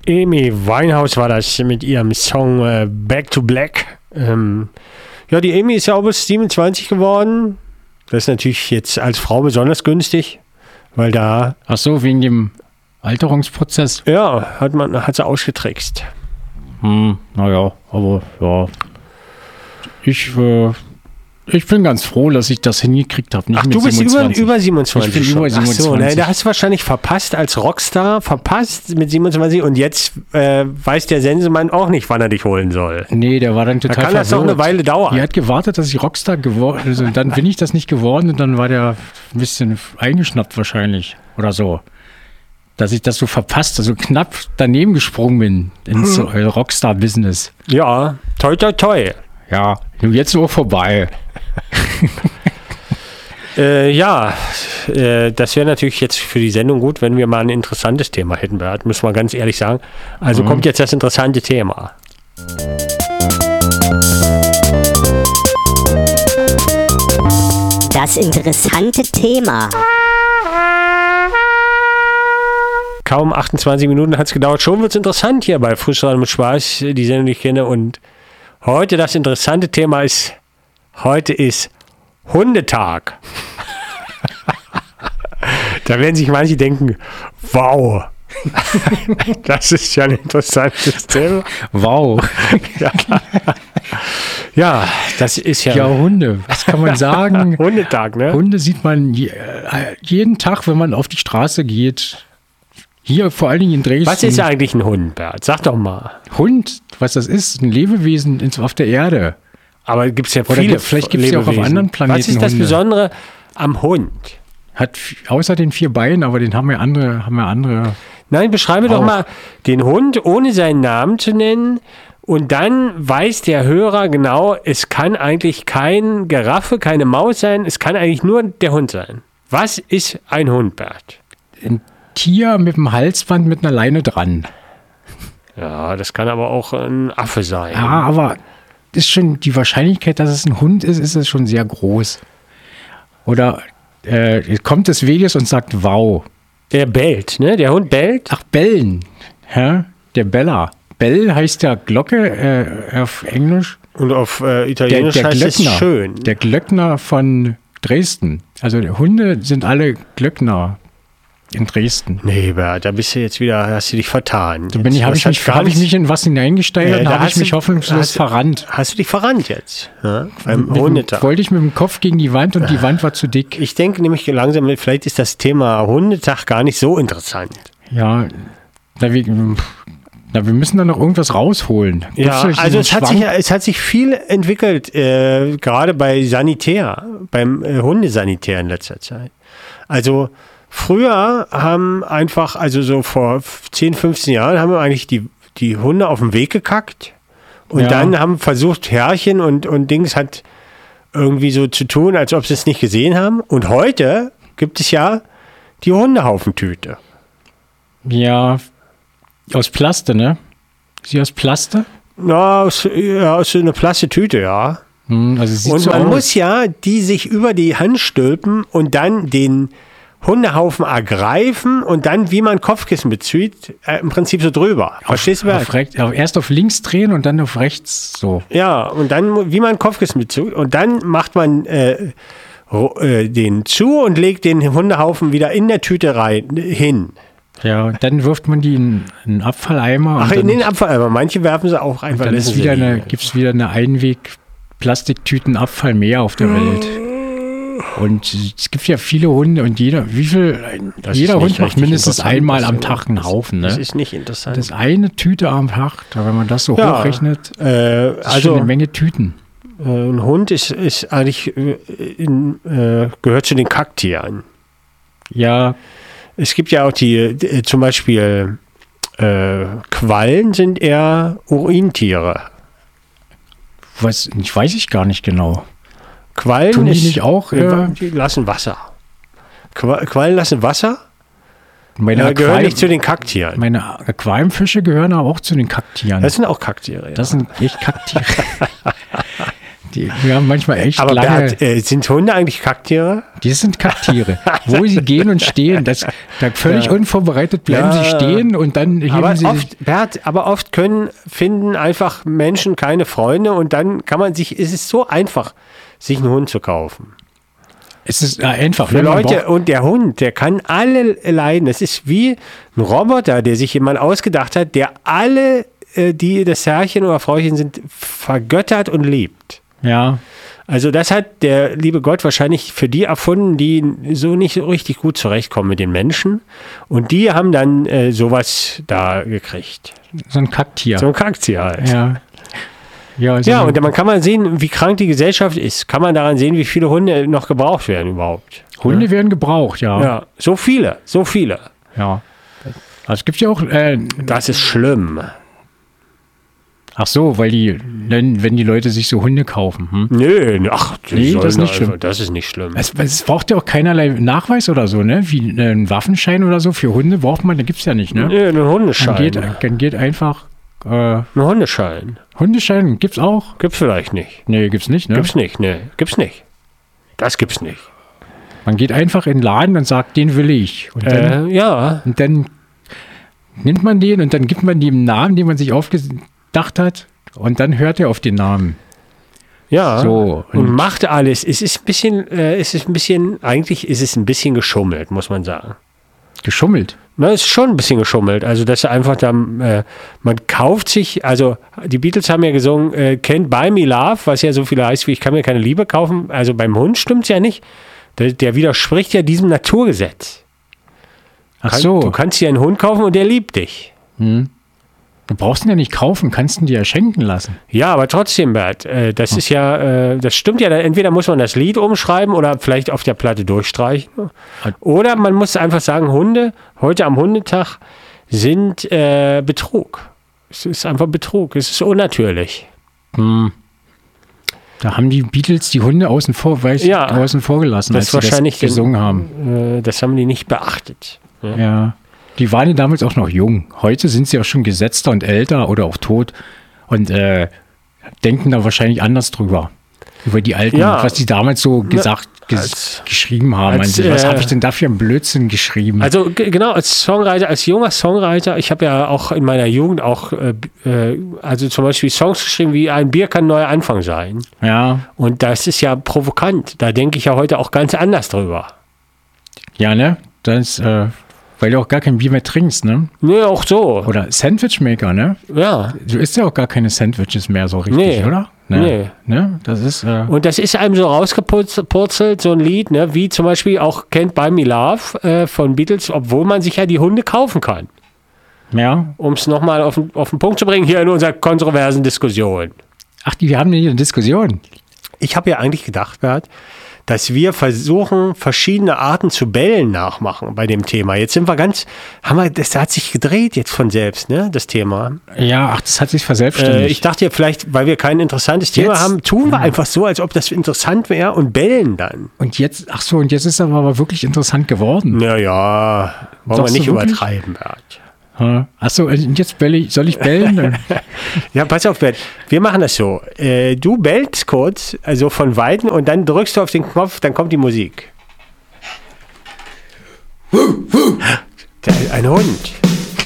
Amy Winehouse war das mit ihrem Song Back to Black. Ja, die Amy ist ja auch bis 27 geworden. Das ist natürlich jetzt als Frau besonders günstig, weil da... Ach so, wegen dem Alterungsprozess? Ja, hat sie ausgetrickst. Naja, aber ja. Ich bin ganz froh, dass ich das hingekriegt habe. Ach, du bist über 27. Ich bin über 27. Ach so, da hast du wahrscheinlich verpasst als Rockstar, mit 27 und jetzt weiß der Sensemann auch nicht, wann er dich holen soll. Nee, der war dann total verwirrt. Da kann das noch eine Weile dauern. Er hat gewartet, dass ich Rockstar geworden bin. Also, dann bin ich das nicht geworden und dann war der ein bisschen eingeschnappt wahrscheinlich oder so. Dass ich das so verpasst, also knapp daneben gesprungen bin ins Rockstar-Business. Ja, toi, toi, toi. Ja, jetzt auch vorbei. Ja, das wäre natürlich jetzt für die Sendung gut, wenn wir mal ein interessantes Thema hätten, Bert, müssen wir ganz ehrlich sagen. Also kommt jetzt das interessante Thema. Das interessante Thema. Kaum 28 Minuten hat es gedauert. Schon wird es interessant hier bei Frühstück mit Spaß, die Sendung, die ich kenne. Und heute das interessante Thema ist, heute ist Hundetag. Da werden sich manche denken, wow, das ist ja ein interessantes Thema. Wow. Ja, das ist ja... Ja, Hunde, was kann man sagen? Hundetag, ne? Hunde sieht man jeden Tag, wenn man auf die Straße geht. Hier vor allen Dingen in Dresden. Was ist eigentlich ein Hund, Bert? Sag doch mal. Hund, was das ist? Ein Lebewesen auf der Erde. Aber gibt es ja viele. Vielleicht gibt es ja auch auf anderen Planeten. Was ist das Hunde. Besondere am Hund? Hat außer den 4 Beinen, aber den haben ja andere. Nein, beschreibe doch mal den Hund, ohne seinen Namen zu nennen. Und dann weiß der Hörer genau, es kann eigentlich kein Giraffe, keine Maus sein. Es kann eigentlich nur der Hund sein. Was ist ein Hund, Bert? Ein Tier mit einem Halsband mit einer Leine dran. Ja, das kann aber auch ein Affe sein. Ja, aber ist schon die Wahrscheinlichkeit, dass es ein Hund ist es schon sehr groß. Oder kommt des Weges und sagt wow. Der bellt, ne? Der Hund bellt? Ach, bellen. Hä? Der Beller. Bell heißt ja Glocke auf Englisch. Und auf Italienisch der heißt Glöckner, es schön. Der Glöckner von Dresden. Also die Hunde sind alle Glöckner in Dresden. Nee, Bert, da bist du jetzt wieder, hast du dich vertan. Habe ich mich in was hineingesteigert, habe ich mich hoffnungslos verrannt. Hast du dich verrannt jetzt? Ja? Beim Hundetag. Wollte ich mit dem Kopf gegen die Wand und die Wand war zu dick. Ich denke nämlich langsam, vielleicht ist das Thema Hundetag gar nicht so interessant. Ja, wir müssen da noch irgendwas rausholen. Ja, also es hat sich viel entwickelt, gerade bei Sanitär, beim Hundesanitär in letzter Zeit. Also früher haben einfach, also so vor 10, 15 Jahren, haben wir eigentlich die Hunde auf den Weg gekackt und dann haben versucht, Herrchen und Dings hat irgendwie so zu tun, als ob sie es nicht gesehen haben. Und heute gibt es ja die Hundehaufentüte. Ja, aus Plaste, ne? Ist sie aus Plaste? Na, aus so einer Plastetüte, ja. Also sieht und so man aus. muss ja die sich über die Hand stülpen und dann den Hundehaufen ergreifen und dann, wie man Kopfkissen bezieht, im Prinzip so drüber. Verstehst du? Erst auf links drehen und dann auf rechts so. Ja, und dann, wie man Kopfkissen bezieht. Und dann macht man den zu und legt den Hundehaufen wieder in der Tüte hin. Ja, und dann wirft man die in einen Abfalleimer. Ach, in den Abfalleimer. Manche werfen sie auch einfach. Dann gibt es wieder eine Einweg-Plastiktüten-Abfall mehr auf der Welt. Und es gibt ja viele Hunde und jeder Hund macht mindestens einmal am Tag einen Haufen. Ne? Das ist nicht interessant. Das ist eine Tüte am Tag, wenn man das so hochrechnet, ist schon eine Menge Tüten. Ein Hund ist eigentlich gehört zu den Kacktieren. Ja. Es gibt ja auch zum Beispiel Quallen sind eher Urintiere. Weiß ich gar nicht genau. Quallen tun die nicht auch? Die lassen Wasser. Quallen lassen Wasser? Gehören nicht zu den Kacktieren. Meine Aquariumfische gehören aber auch zu den Kacktieren. Das sind auch Kacktiere, ja. Das sind echt Kacktiere. Die haben manchmal echt Aber lange... Bert, sind Hunde eigentlich Kacktiere? Die sind Kacktiere. Wo sie gehen und stehen, da völlig unvorbereitet bleiben sie stehen und dann heben sie... Aber oft finden einfach Menschen keine Freunde und dann ist es so einfach, sich einen Hund zu kaufen. Es ist einfach. Für Leute, und der Hund, der kann alle leiden. Es ist wie ein Roboter, der sich jemand ausgedacht hat, der alle, die das Herrchen oder Frauchen sind, vergöttert und liebt. Ja. Also das hat der liebe Gott wahrscheinlich für die erfunden, die so nicht so richtig gut zurechtkommen mit den Menschen. Und die haben dann sowas da gekriegt. So ein Kacktier. So ein Kacktier halt. Ja. Ja, und man kann mal sehen, wie krank die Gesellschaft ist. Kann man daran sehen, wie viele Hunde noch gebraucht werden überhaupt. Hunde werden gebraucht, ja. Ja, so viele. Ja. Also es gibt ja auch... das ist schlimm. Ach so, weil wenn die Leute sich so Hunde kaufen. Nö, das ist nicht schlimm. Das ist nicht schlimm. Es braucht ja auch keinerlei Nachweis oder so, ne? Wie einen Waffenschein oder so für Hunde braucht man, da gibt es ja nicht, ne? Nö, einen Hundeschein. Dann geht einfach... Ein Hundeschein. Hundeschein gibt's auch? Gibt's vielleicht nicht. Nee, gibt's nicht, ne? Gibt's nicht. Das gibt's nicht. Man geht einfach in den Laden und sagt, den will ich. Und dann, Und dann nimmt man den und dann gibt man dem einen Namen, den man sich aufgedacht hat und dann hört er auf den Namen. Ja, so, und macht alles. Eigentlich ist es ein bisschen geschummelt, muss man sagen. Geschummelt? Na, ist schon ein bisschen geschummelt. Also, dass einfach da, man kauft sich, also die Beatles haben ja gesungen, Can't Buy Me Love, was ja so viel heißt wie ich kann mir keine Liebe kaufen. Also beim Hund stimmt's ja nicht. Der widerspricht ja diesem Naturgesetz. Ach so. Du kannst dir einen Hund kaufen und der liebt dich. Du brauchst ihn ja nicht kaufen, kannst ihn dir ja schenken lassen. Ja, aber trotzdem, Bert, das ist ja, das stimmt ja, entweder muss man das Lied umschreiben oder vielleicht auf der Platte durchstreichen. Oder man muss einfach sagen, Hunde, heute am Hundetag, sind Betrug. Es ist einfach Betrug, es ist unnatürlich. Da haben die Beatles die Hunde außen vor gelassen, als sie das gesungen haben. Das haben die nicht beachtet. Ja. Die waren ja damals auch noch jung. Heute sind sie auch schon gesetzter und älter oder auch tot und denken da wahrscheinlich anders drüber. Über die Alten, was die damals so geschrieben haben. Was habe ich denn da für einen Blödsinn geschrieben? Also genau, als junger Songwriter, ich habe ja auch in meiner Jugend auch, also zum Beispiel Songs geschrieben wie Ein Bier kann ein neuer Anfang sein. Ja. Und das ist ja provokant. Da denke ich ja heute auch ganz anders drüber. Ja, ne? Das weil du auch gar kein Bier mehr trinkst, ne? Nee, auch so. Oder Sandwichmaker, ne? Ja. Du isst ja auch gar keine Sandwiches mehr so richtig, oder? Nee. Ne? Das ist, und das ist einem so rausgepurzelt, so ein Lied, ne? Wie zum Beispiel auch Can't Buy Me Love von Beatles, obwohl man sich ja die Hunde kaufen kann. Ja. Um es nochmal auf den Punkt zu bringen, hier in unserer kontroversen Diskussion. Ach, wir haben hier eine Diskussion. Ich habe ja eigentlich gedacht, Bert, dass wir versuchen, verschiedene Arten zu bellen nachmachen bei dem Thema. Jetzt sind wir das hat sich gedreht jetzt von selbst, ne, das Thema. Ja, das hat sich verselbstständigt. Ich dachte ja vielleicht, weil wir kein interessantes Thema haben, tun wir einfach so, als ob das interessant wäre und bellen dann. Und jetzt ist es aber wirklich interessant geworden. Naja, wollen wir nicht übertreiben, Bert. Achso, und jetzt soll ich bellen? Ja, pass auf, Bert. Wir machen das so. Du bellst kurz, also von Weitem, und dann drückst du auf den Knopf, dann kommt die Musik. Ein Hund.